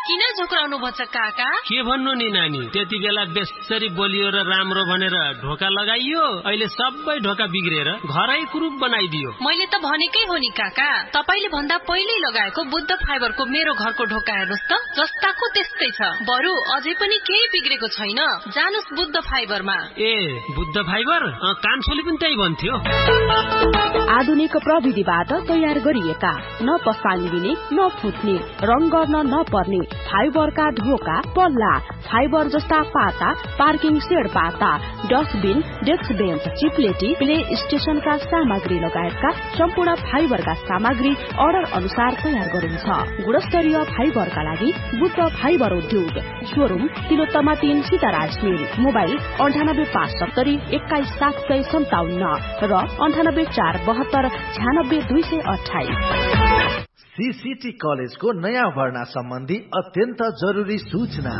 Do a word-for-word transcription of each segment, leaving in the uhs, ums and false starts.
किन झोक्राउनु भन्छ काका? के भन्नु नि नानी, त्यति बेला बेसरी बोलियो र राम्रो भनेर ढोका लगाइयो, अहिले सबै ढोका बिग्रेर घरै कुरूप बनाइदियो। मैले त भनेकै हो नि काका, तपाईले भन्दा पहिले लगाएको बुद्ध फाइबरको मेरो घरको ढोका हेर्नुस् त, जस्ताको त्यस्तै छ। बरु अझै पनि केही बिग्रेको छैन। जानुस् बुद्ध फाइबरमा। ए बुद्ध फाइबर? कान्छोले पनि त्यही भन्थ्यो। आधुनिक प्रविधिबाट तयार गरिएका, न पसानी दिने न फुट्ने, रङ गर्न नपर्ने फाइबरका ढोका, पल्ला, फाइबर जस्ता पाता, पार्किङ सेड पाता, डस्टबिन, डेस्क बेन्च, चिप्लेटी, प्ले स्टेशनका सामग्री लगायतका सम्पूर्ण फाइबरका सामग्री अर्डर अनुसार तयार गरिन्छ। गुणस्तरीय फाइबरका लागि बुद्ध फाइबर उद्योग, शोरूम तिलोत्तमा तीन सीताराज मिल, मोबाइल अन्ठानब्बे पाँच सत्तरी एक्काइस सात सय सन्ताउन्न र अन्ठानब्बे चार बहत्तर छ्यानब्बे दुई सय अठाइस। सीसीटी कलेजको नयाँ भर्ना सम्बन्धी अत्यन्त जरुरी सूचना।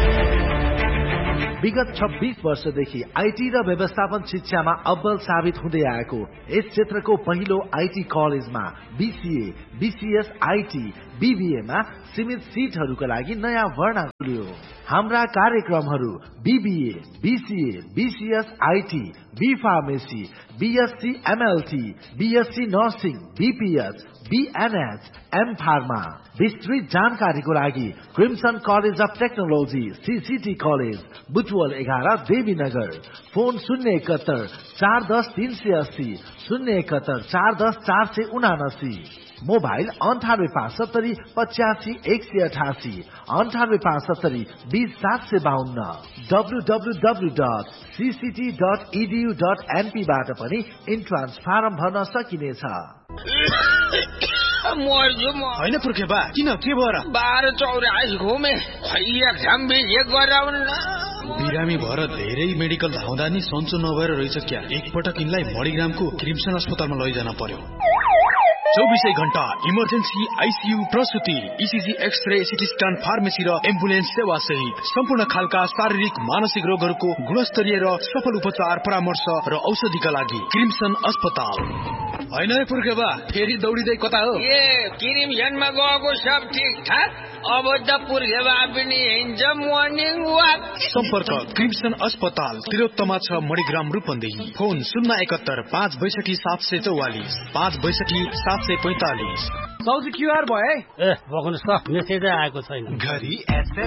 विगत छब्बीस वर्षदेखि आईटी र व्यवस्थापन शिक्षामा अव्वल साबित हुँदै आएको यस क्षेत्रको पहिलो आईटी कलेजमा बीसीए, बीसीएस, आईटी, बीबीए मा सीमित सीटहरूका लागि नयाँ भर्ना खुल्यो। हाम्रा कार्यक्रमहरू BBA, BCA, BCS, IT, be pharmacy, BSc MLT, BSc nursing, BPH, बीएनएच, am pharma. विस्तृत जानकारीको लागि crimson college of technology CCT college, Butwal एघार, देवीनगर। फोन शून्य एकहत्तर चार दस तीन सय अस्सी, शून्य एकहत्तर चार दस चार सय उनासी। मोबाइल अन्ठानब्बे पाँच सत्तरी पचासी एक सय अठासी, अन्ठानब्बे पाँच सत्तरी बीस सात सय बाहन्न। W W W dot CCT dot edu dot NP बाट पनि इन्ट्रान्स फारम भर्न सकिनेछ। होइन पुर्खे बा, किन के भएर? बाह्र चौरासी घुमे, एक्जाम बिजे गराउन। बिरामी भएर धेरै मेडिकल धाउँदा नि सन्चो नभएर रहेछ क्या। एकपटक यिनलाई मणिग्रामको क्रिम्सन अस्पतालमा लैजान पर्यो। चौबिसै घण्टा emergency, ICU, प्रसुति, ECG, x-ray, CT scan, pharmacy र एम्बुलेन्स सेवा सहित सम्पूर्ण खालका शारीरिक मानसिक रोगहरूको गुणस्तरीय र सफल उपचार, परामर्श र औषधिका लागि क्रिम्सन अस्पताल। होइन पुर्खे बा, फेरि दौडिँदै कता हो? ए क्रिम्सनमा गएको सब ठिक ठाक, अब त पुर्खे बा पनि हिँड्छ मर्निङ वाक। सम्पर्क क्रिम्सन अस्पताल, तिलोत्तमा छ, मणिग्राम, रूपन्देही। फोन शून्य एकहत्तर पाँच बैसठी सात सय चौवालिस, पाँच बैसठी सात सय पैंतालिस। क्युआर भयो है? ए बग्नुहोस् त, मेसेजै आएको छैन। घरी